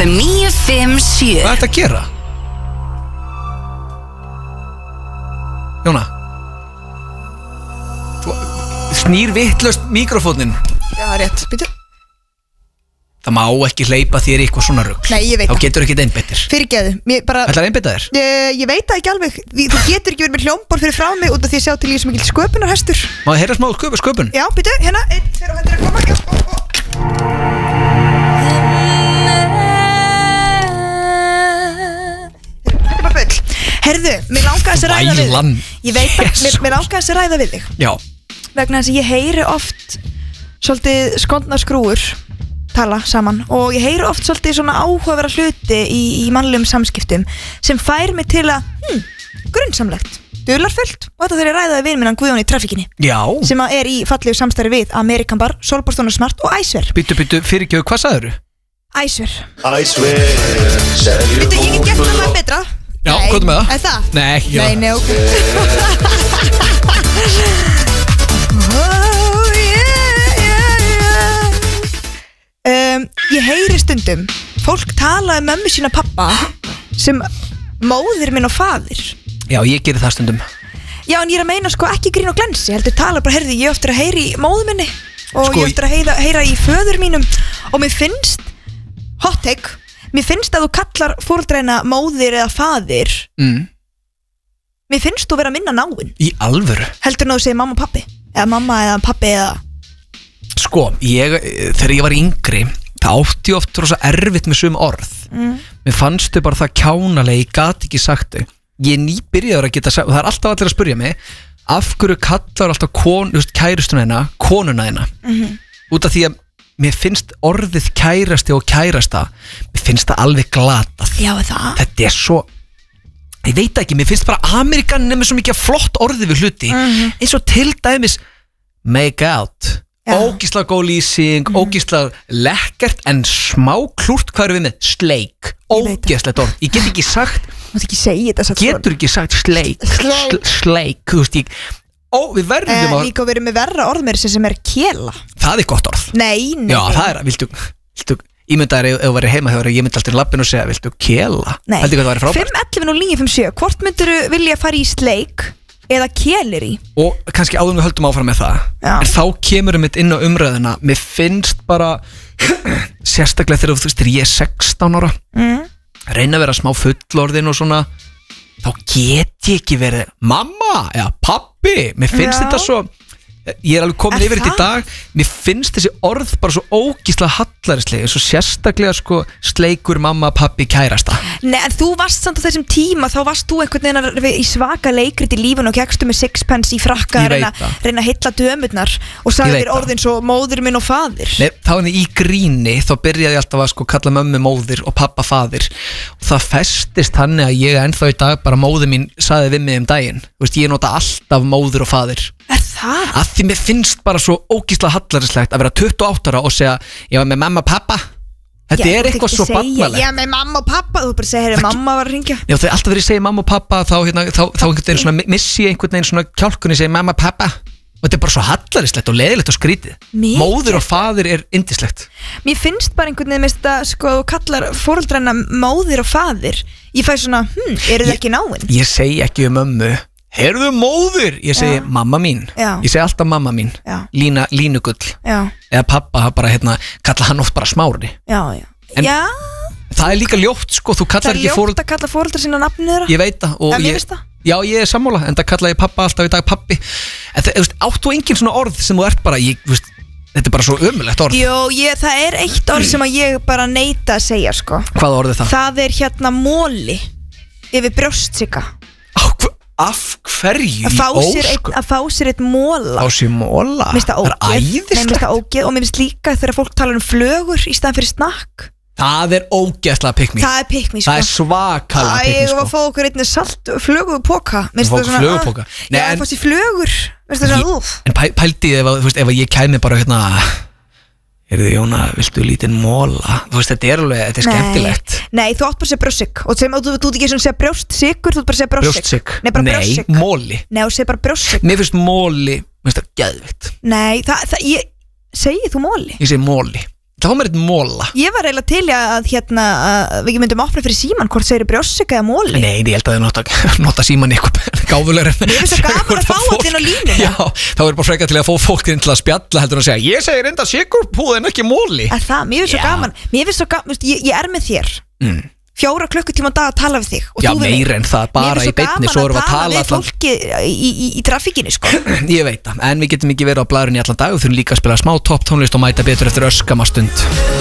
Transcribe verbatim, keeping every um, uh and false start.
F M níu fimm sjö. Hvað er þetta að gera? Jóna Þú snýr vitlaust mikrofónin. Já, rétt, býtu. Það má ekki hleypa þér í eitthvað svona rugl. Nei, ég veit Þá það. getur ekki einbeittir. Fyrirgeðu, mér bara Ætlar að einbeita þér? ég, ég veit það ekki alveg. Því, þú getur ekki verið með hljómborð fyrir frá mig út af því að sjá til í sem ekki sköpunarhestur. Má það heyra smá sköp, sköpun? Já, býtu, hérna, einn, tveir og hendur að koma. Já, ó, ó. Þetta er bara bull. Herðu, mér langaði þess að ræða við Vælan. þig. Ég veit að, mér, mér langaði þess að ræða við þig. Já. Vegna þess að ég heyri oft svolítið skondna skrúur tala saman og ég heyri oft svolítið svona áhugaverða hluti í, í mannlegum samskiptum sem fær mig til að hm, grunnsamlegt, dularfullt og þetta þegar ég ræðaði við minnan Guðjón í trafikkinni Já. sem að er í fallegu samstarfi við Amerikan Bar, Solborstona Smart og Æsver. Byttu, byttu, fyrirgjöðu, hvað sagðirðu? Æsver. Æsver, selju Þetta ég get gert það betra. Já, Nei, hvað er með það? Er það? Nei, ekki Nei, nei, ok. Oh, yeah, yeah, yeah. Um, ég heyri stundum fólk tala um mömmu sína pappa sem móðir minn og faðir. Já, ég gerir það stundum. Já, en ég er að meina sko ekki grín og glensi, heldur tala bara, heyrði, ég eftir að heyra í móður minni og Sko, ég eftir að heyra, heyra í föður mínum og mér finnst hot take, mér finnst að þú kallar fóreldræna móðir eða faðir mm. mér finnst þú vera minna náinn Í alvöru? heldur en að þú segir mamma og pappi eða mamma eða pappi eða Sko, ég, þegar ég var yngri það átti ég oft rosa erfitt með sum orð mm. Mér fannstu bara það kjánalega, ég gat ekki sagt þau Ég er nýbyrjaður að geta sagt og það er alltaf allir að spyrja mig af hverju kallar alltaf kon, just, kærustuna hennar konuna hennar mm-hmm. út af því að mér finnst orðið kærasti og kærasta mér finnst það alveg glatað Já, það Þetta er svo ég veit ekki, mér finnst bara Amerikanin er með svo mikið flott orðið við hluti mm-hmm. eins og til dæmis make out Já. ógísla góð lýsing, mm. ógísla lekkert en smá klúrt hvað eru við með sleik, ógíslegt orð ég get ekki sagt Þú mátt ekki segja þetta satt getur ekki sagt sleik Sleik. sl- sleik, þú veist ég ó, við verðum Eh, að líka verið með verra orð með þessi sem er kela það er gott orð Nei, nei já, það er, viltu, viltu ímyndaðir ef þú verið heima hjá þér ég myndi alltaf í lappinu og segja, viltu kela Nei. heldur hvað það væri frábært fimm ellefu og níu fimm sjö Hvort myndirðu vilja fara í sleik eða kelir í? og kannski áður en við höldum áfram með það Já. en þá kemur við mitt inn á umræðina mér finnst bara sérstaklega þegar þú veist þegar ég er sextán ára Mm. reyna að vera smá fullorðin og svona þá get ég ekki verið mamma eða pappi mér finnst Já. þetta svo ég er alveg komin Er yfir þetta í það? dag mér finnst þessi orð bara svo ógíslega hallarislega svo sérstaklega sko sleikur mamma, pappi, kærasta Nei, en þú varst samt á þessum tíma þá varst þú einhvern veginn að vera í svaka leikrit í lífun og gekkstu með sixpence í frakka Ég að reyna, veit það. reyna að heilla dömurnar og Ég sagði veit þér það. orðin svo móður minn og faðir Nei, þá er í gríni þá byrjaði ég alltaf að sko kalla mömmu móðir og pappa faðir og það festist þannig að ég ennþá í dag bara móðir mín saði við mig um daginn Þú veist, ég nota alltaf móðir og faðir Er það? að því mér finnst bara svo ógíslega hallarislegt að vera tuttugu og átta ára og segja ég var með mamma og pappa þetta Já, er þú eitthvað ert svo ekki að segja, barnalegt Já, með mamma og pappa, þú bara segir, heyrðu, mamma var að ringja Já, þegar alltaf þegar ég segi mamma og pappa þá, hérna, þá, þá einhvern veginn svona missi ég einhvern veginn svona kjálkunni segi mamma og pappa og þetta er bara svo hallarislegt og leðilegt og skrítið Mikið. móðir og faðir er indislegt Mér finnst bara einhvern veginn með þetta, sko, þú kallar fóreldræna móðir og faðir Ég fæ svona, hm, eru þið ekki náin? Ég segi ekki um mömmu Heyrðu móðir, ég segi Já. mamma mín Já. Ég segi alltaf mamma mín Já. Lína, línugull Já, Eða pappa, það bara hérna, kalla hann oft bara smári já, já En- Já, Það er líka ljótt sko, þú það kallar er ekki ljótt fóröld að kalla fóreldra sína nafnið þeirra Ég veit það og En mér ég, finnst það. Já, ég er sammála, en það kalla ég pappa alltaf í dag pappi En það, þú veist, áttu engin svona orð sem þú ert bara, ég, þú veist Þetta er bara svo ömulegt orð Jó, ég, það er eitt orð sem að ég bara neita að segja, sko Hvaða orð er það? Það er hérna móli yfir brjóstsika Á, hva, af hverju Að í fá sér eitt, ósköp? að fá sér eitt móla Á sér móla Mér finnst það Það er ógeð Nei, mér finnst æðislegt það ógeð Og mér finnst líka þegar fólk talar um flögur í staðan fyrir snakk Það er ógeðslega pikmi Það er pikmi, sko Það er svakalega Æ, pikmi ég var sko að fá okkur einnig salt flögupoka Þú fá flögupoka? Nei, Já, en- fá sér flögur Mér finnst það Ég- svona, úf En pæ, pældi ef, að, þú veist, ef að ég kæmi bara hérna Heyrðu Jóna, viltu lítinn móla? Þú veist, þetta er alveg, þetta er skemmtilegt Nei, þú átt bara að segja brjóstsik Og sem, þú, þú ert ekki svona að segja brjóstsikur Þú ert bara að segja brjóstsik Brjóstsik Nei, bara Nei, brjóstsik móli Nei, þú segir bara brjóstsik Mér finnst móli, mér finnst það geðvikt Nei, það, það, ég Segir þú móli? Ég segi móli Það var mér eitt móla. Ég var eiginlega til í að hérna að við myndum opna fyrir síman hvort segir brjósika eða móli. Nei, ég held að þau nota, nota síman eitthvað gáfulegur. Mér finnst svo gaman að fá þetta inn á línuna. Já, þá er bara frekar til að fá fólk inn til að spjalla heldur en að segja, ég segir enda sykurpúð en ekki móli. Er það, mér finnst svo Já. gaman. Mér finnst svo gaman, ég, ég er með þér. Mm. Fjóra klukkutíma á dag að tala við þig og Já, þú við mig. meira en það, bara í beinni, svo erum við að tala Mér finnst svo gaman að tala við allan- fólki í, í, í, í trafikkinni sko. Ég veit það, en við getum ekki verið á blaðurinn í allan dag. Við þurfum líka að spila smá topp tónlist og mæta betur eftir öskama stund.